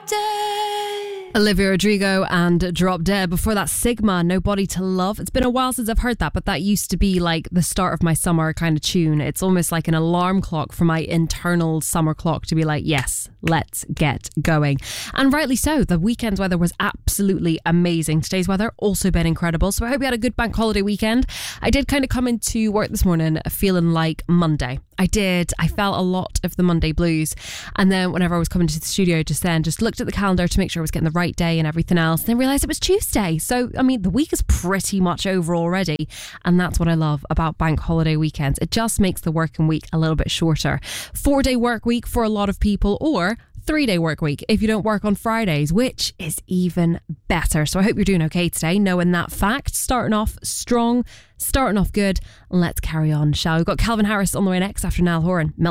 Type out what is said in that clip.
Dead. Olivia Rodrigo and Drop Dead. Before that, Sigma, Nobody to Love. It's been a while since I've heard that, but that used to be like the start of my summer kind of tune. It's almost like an alarm clock for my internal summer clock to be like, yes, let's get going. And rightly so. The weekend's weather was absolutely amazing. Today's weather also been incredible. So I hope you had a good bank holiday weekend. I did kind of come into work this morning feeling like Monday. I did. I felt a lot of the Monday blues. And then whenever I was coming to the studio just looked at the calendar to make sure I was getting the right day and everything else. Then realised it was Tuesday. So, I mean, the week is pretty much over already. And that's what I love about bank holiday weekends. It just makes the working week a little bit shorter. 4-day work week for a lot of people, or 3-day work week if you don't work on Fridays, which is even better. So I hope you're doing okay today, knowing that fact. Starting off strong, starting off good. Let's carry on, shall we? We've got Calvin Harris on the way next after Niall Horan.